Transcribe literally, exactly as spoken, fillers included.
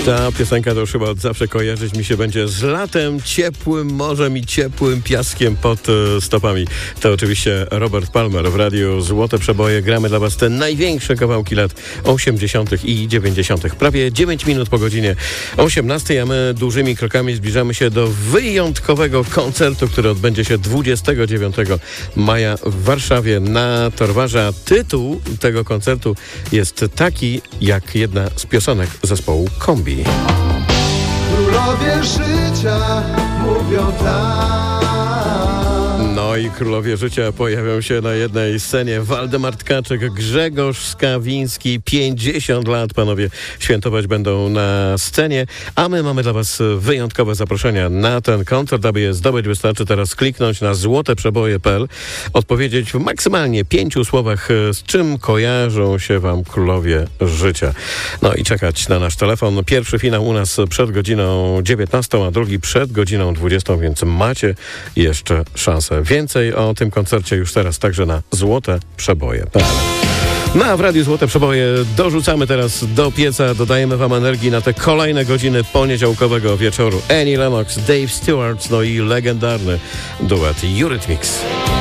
Ta piosenka to już chyba od zawsze kojarzyć mi się będzie z latem, ciepłym morzem i ciepłym piaskiem pod stopami. To oczywiście Robert Palmer w radiu Złote Przeboje. Gramy dla Was te największe kawałki lat osiemdziesiątych i dziewięćdziesiątych. Prawie dziewięć minut po godzinie osiemnastej, a my dużymi krokami zbliżamy się do wyjątkowego koncertu, który odbędzie się dwudziestego dziewiątego maja w Warszawie na Torwarze. A tytuł tego koncertu jest taki jak jedna z piosenek zespołu Kombi. Królowie życia mówią tak. No i królowie życia pojawią się na jednej scenie. Waldemar Tkaczyk, Grzegorz Skawiński, pięćdziesiąt lat, panowie, świętować będą na scenie, a my mamy dla Was wyjątkowe zaproszenia na ten koncert. Aby je zdobyć, wystarczy teraz kliknąć na złoteprzeboje kropka p l, odpowiedzieć w maksymalnie pięciu słowach, z czym kojarzą się Wam królowie życia. No i czekać na nasz telefon. Pierwszy finał u nas przed godziną dziewiętnastą, a drugi przed godziną dwudziestą, więc macie jeszcze szansę. Więcej o tym koncercie już teraz także na złote przeboje kropka p l. No a w Radiu Złote Przeboje dorzucamy teraz do pieca, dodajemy Wam energii na te kolejne godziny poniedziałkowego wieczoru. Annie Lennox, Dave Stewart, no i legendarny duet Eurythmics.